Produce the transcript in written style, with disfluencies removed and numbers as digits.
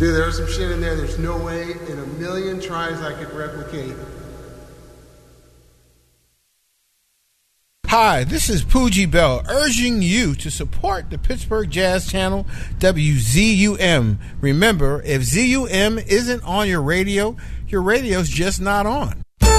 Dude, there was some shit in there there's no way in a million tries I could replicate. Hi, this is Poogie Bell urging you to support the Pittsburgh Jazz channel WZUM. Remember, if ZUM isn't on your radio's just not on.